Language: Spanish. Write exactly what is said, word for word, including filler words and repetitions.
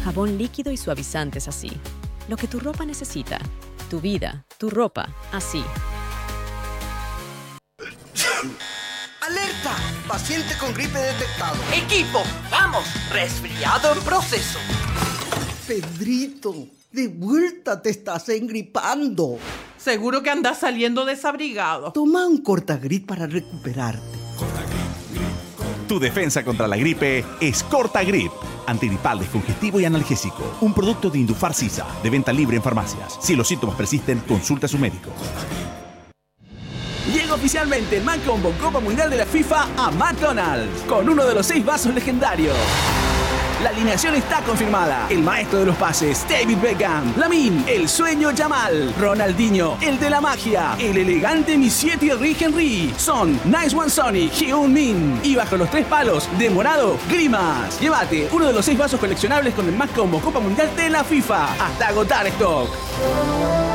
Jabón líquido y suavizantes así. Lo que tu ropa necesita. Tu vida, tu ropa, así. ¡Alerta! Paciente con gripe detectado. ¡Equipo! ¡Vamos! Resfriado en proceso. Pedrito, de vuelta te estás engripando. Seguro que andas saliendo desabrigado. Toma un Cortagrit para recuperarte. Tu defensa contra la gripe es Cortagrip. Antigripal, descongestivo y analgésico. Un producto de Indufar Sisa, de venta libre en farmacias. Si los síntomas persisten, consulta a su médico. Llega oficialmente el McCombo Copa Mundial de la FIFA a McDonald's, con uno de los seis vasos legendarios. La alineación está confirmada. El maestro de los pases, David Beckham. Lamine, el sueño Yamal. Ronaldinho, el de la magia. El elegante Monsieur Thierry Henry. Son Nice One Sonny, Hyun Min. Y bajo los tres palos, de morado, Grimas. Llévate uno de los seis vasos coleccionables con el McCombo Copa Mundial de la FIFA. Hasta agotar stock.